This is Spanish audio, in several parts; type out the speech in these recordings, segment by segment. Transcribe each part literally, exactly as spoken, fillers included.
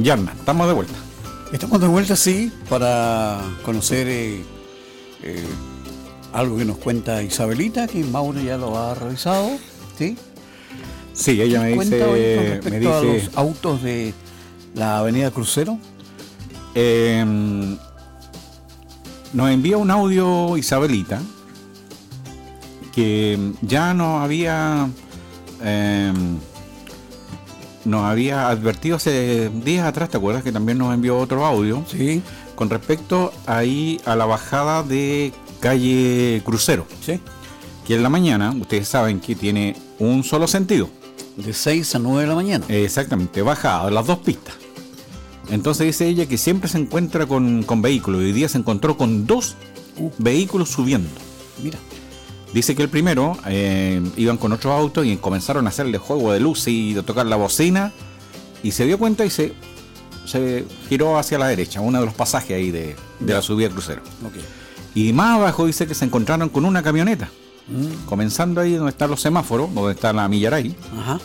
Yarna, estamos de vuelta. Estamos de vuelta, sí, para conocer eh, eh, algo que nos cuenta Isabelita, que Mauro ya lo ha revisado, ¿sí? Sí, ella me dice, hoy con respecto me dice a los autos de la Avenida Crucero. Eh, nos envía un audio Isabelita que ya nos había eh, nos había advertido hace días atrás, ¿te acuerdas? Que también nos envió otro audio, sí, con respecto ahí a la bajada de calle Crucero, sí, que en la mañana, ustedes saben que tiene un solo sentido, de seis a nueve de la mañana. Exactamente, bajada, las dos pistas. Entonces dice ella que siempre se encuentra con, con vehículos, y hoy día se encontró con dos uh. vehículos subiendo. Mira. Dice que el primero eh, iban con otro auto y comenzaron a hacerle juego de luz y de tocar la bocina, y se dio cuenta y se, se giró hacia la derecha, uno de los pasajes ahí de, de la subida Crucero. Okay. Y más abajo dice que se encontraron con una camioneta, mm. comenzando ahí donde están los semáforos, donde está la Millaray. Ajá.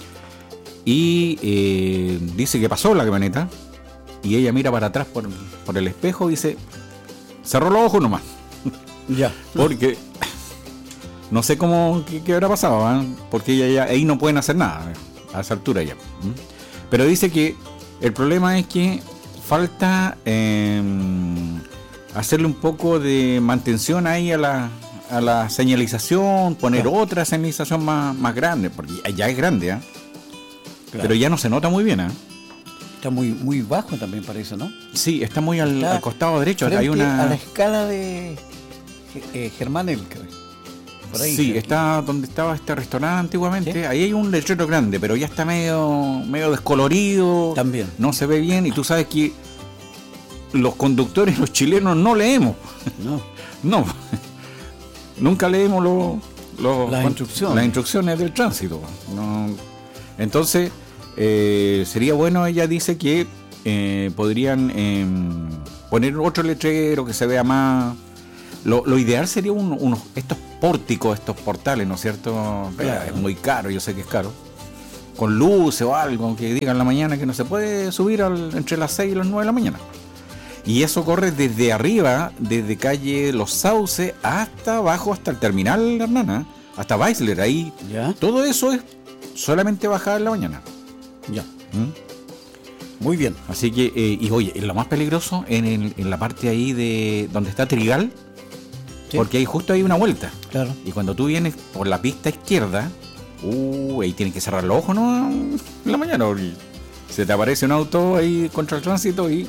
Y eh, dice que pasó la camioneta y ella mira para atrás por, por el espejo y dice, cerró los ojos nomás. Ya. Porque no sé cómo, qué, qué habrá pasado, ¿eh? Porque ella ya, ahí no pueden hacer nada a esa altura ya. Pero dice que el problema es que falta eh, hacerle un poco de mantención ahí a la, a la señalización, poner claro. otra señalización más, más grande, porque ya es grande, ¿eh? Claro. Pero ya no se nota muy bien, ¿eh? Está muy muy bajo también parece, ¿no? Sí, está muy al, al costado derecho. Hay una a la escala de eh, Germán Elker. Por ahí, sí, está donde estaba este restaurante antiguamente. ¿Sí? Ahí hay un letrero grande, pero ya está medio medio descolorido. También. No se ve bien y tú sabes que los conductores, los chilenos, no leemos. No. No. Nunca leemos lo, lo, las, instrucciones. las instrucciones del tránsito. No. Entonces, eh, sería bueno, ella dice que eh, podrían eh, poner otro letrero que se vea más. Lo, lo ideal sería un, unos estos pórticos, estos portales, ¿no es cierto? Claro. Es muy caro, yo sé que es caro. Con luces o algo que diga en la mañana que no se puede subir al, entre las seis y las nueve de la mañana. Y eso corre desde arriba, desde calle Los Sauces hasta abajo, hasta el terminal Hernana, hasta Weisler. Ahí, ¿ya? Todo eso es solamente bajada en la mañana. Ya. ¿Mm? Muy bien. Así que, eh, y oye, lo más peligroso en, el, en la parte ahí de donde está Trigal, ¿sí? Porque ahí justo hay una vuelta. Claro. Y cuando tú vienes por la pista izquierda, uh, ahí tienes que cerrar los ojos, ¿no? En la mañana, porque se te aparece un auto ahí contra el tránsito y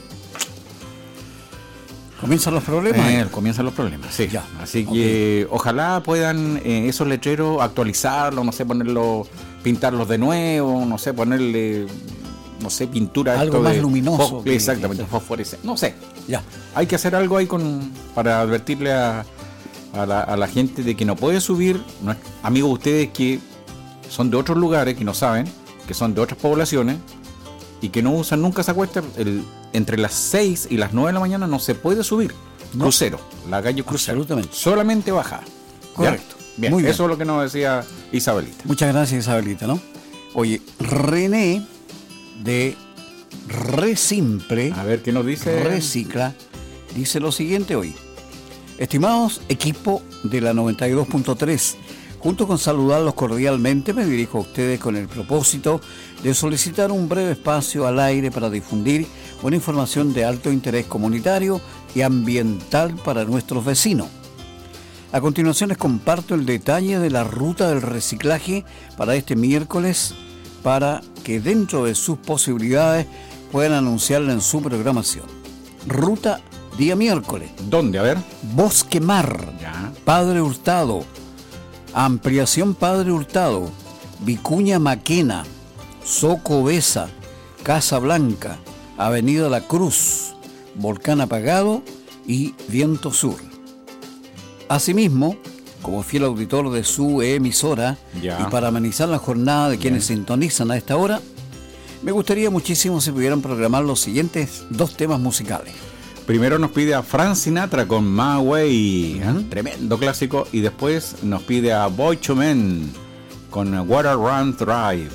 comienzan los problemas. Eh, comienzan los problemas, sí. Ya. Así que okay. Ojalá puedan eh, esos letreros actualizarlos, no sé, ponerlos, pintarlos de nuevo, no sé, ponerle, no sé, pintura. Algo esto más de luminoso. Fos- que, exactamente, que fosforescente. No sé. Ya. Hay que hacer algo ahí con para advertirle a, a, la, a la gente de que no puede subir. No, amigos ustedes que son de otros lugares, que no saben, que son de otras poblaciones y que no usan nunca esa cuesta, el, entre las seis y las nueve de la mañana no se puede subir. No. Crucero, la calle Crucero. Absolutamente. Solamente bajar. Correcto. Bien, muy bien. Eso es lo que nos decía Isabelita. Muchas gracias, Isabelita, ¿no? Oye, René de Resimple. A ver, ¿qué nos dice? Recicla. Dice lo siguiente hoy. Estimados equipo de la noventa y dos punto tres, junto con saludarlos cordialmente, me dirijo a ustedes con el propósito de solicitar un breve espacio al aire para difundir una información de alto interés comunitario y ambiental para nuestros vecinos. A continuación les comparto el detalle de la ruta del reciclaje para este miércoles, para que dentro de sus posibilidades puedan anunciarla en su programación. Ruta día miércoles. ¿Dónde? A ver. Bosque Mar, Ya. Padre Hurtado, Ampliación Padre Hurtado, Vicuña Maquena, Soco Besa, Casa Blanca, Avenida La Cruz, Volcán Apagado y Viento Sur. Asimismo, como fiel auditor de su emisora, ya. Y para amenizar la jornada de quienes Bien. sintonizan a esta hora, me gustaría muchísimo si pudieran programar los siguientes dos temas musicales. Primero nos pide a Frank Sinatra con My Way, ¿eh? Uh-huh. Tremendo clásico. Y después nos pide a Boyz two Men con Water Run Drive.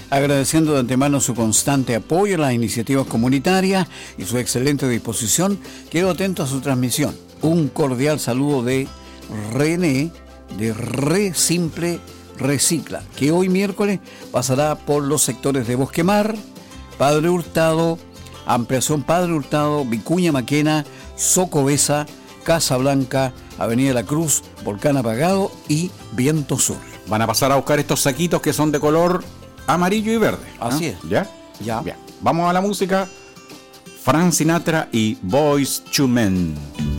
agradeciendo de antemano su constante apoyo a las iniciativas comunitarias y su excelente disposición. Quedo atento a su transmisión. Un cordial saludo de René, de Re Simple Recicla, que hoy miércoles pasará por los sectores de Bosquemar, Padre Hurtado, Ampliación Padre Hurtado, Vicuña Maquena, Socobesa, Casa Blanca, Avenida La Cruz, Volcán Apagado y Viento Sur. Van a pasar a buscar estos saquitos que son de color amarillo y verde. Así es. ¿Ya? Ya. Bien. Vamos a la música. Frank Sinatra y Boyz two Men.